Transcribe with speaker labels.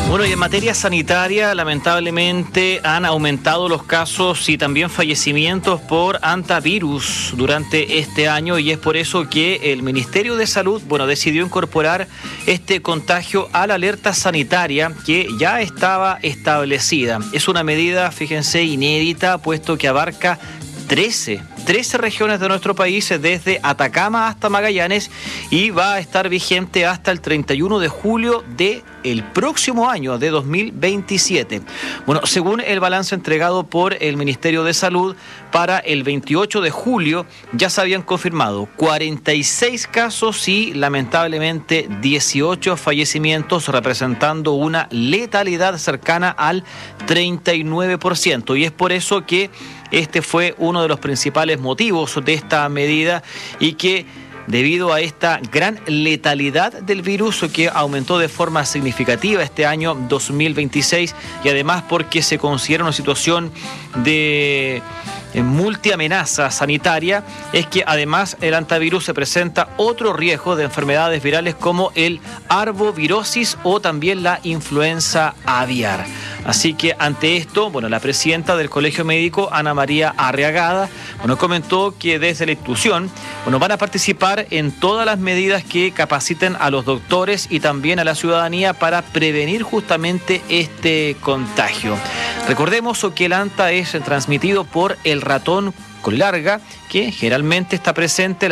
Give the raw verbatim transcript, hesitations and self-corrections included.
Speaker 1: Bueno, y en materia sanitaria, lamentablemente han aumentado los casos y también fallecimientos por hantavirus durante este año, y es por eso que el Ministerio de Salud, bueno, decidió incorporar este contagio a la alerta sanitaria que ya estaba establecida. Es una medida, fíjense, inédita, puesto que abarca trece, trece regiones de nuestro país, desde Atacama hasta Magallanes, y va a estar vigente hasta el treinta y uno de julio de el próximo año, de dos mil veintisiete. Bueno, según el balance entregado por el Ministerio de Salud, para el veintiocho de julio ya se habían confirmado cuarenta y seis casos y lamentablemente dieciocho fallecimientos, representando una letalidad cercana al treinta y nueve por ciento. Y es por eso que este fue uno de los principales motivos de esta medida, y que debido a esta gran letalidad del virus que aumentó de forma significativa este año dos mil veintiséis, y además porque se considera una situación de multiamenaza sanitaria, es que además el hantavirus se presenta otro riesgo de enfermedades virales como el arbovirosis o también la influenza aviar. Así que ante esto, bueno, la presidenta del Colegio Médico, Ana María Arriagada, bueno, comentó que desde la institución, bueno, van a participar en todas las medidas que capaciten a los doctores y también a la ciudadanía para prevenir justamente este contagio. Recordemos que el hanta es transmitido por el ratón colilarga, que generalmente está presente